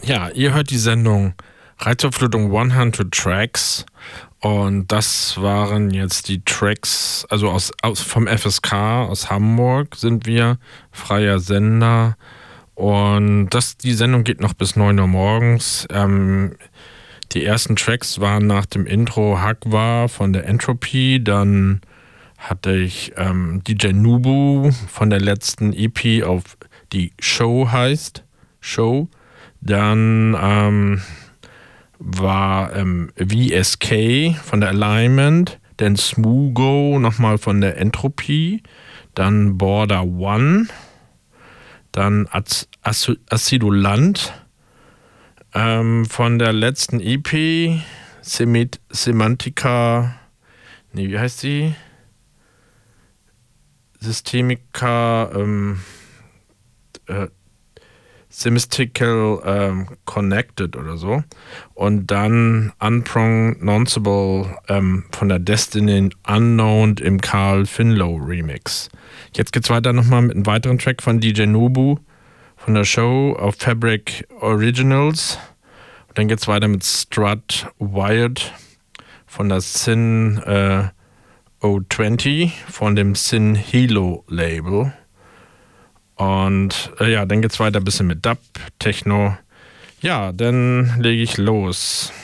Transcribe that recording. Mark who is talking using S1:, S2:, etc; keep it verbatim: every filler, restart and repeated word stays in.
S1: Ja, ihr hört die Sendung Reizüberflutung hundert Tracks und das waren jetzt die Tracks, also aus, aus vom F S K aus Hamburg sind wir, freier Sender, und das, die Sendung geht noch bis neun Uhr morgens. Ähm, die ersten Tracks waren nach dem Intro Hagwa von der Entropy, dann hatte ich ähm, D J Nubu von der letzten E P, auf die Show heißt, Show. Dann ähm, war ähm, V S K von der Alignment, dann Smugo nochmal von der Entropy, dann Border One, dann Az- As- Acidulant ähm, von der letzten E P, Semit- Semantica, nee, wie heißt sie? Systemica, ähm, äh, Semistical ähm, Connected oder so. Und dann Unpronounceable ähm, von der Destiny Unknown im Carl Finlow Remix. Jetzt geht's weiter nochmal mit einem weiteren Track von D J Nubu von der Show auf Fabric Originals. Und dann geht's weiter mit Strut Wired von der Sin äh, O zwanzig von dem Sin Hilo Label. Und äh, ja, dann geht's weiter ein bisschen mit Dub, Techno. Ja, dann lege ich los.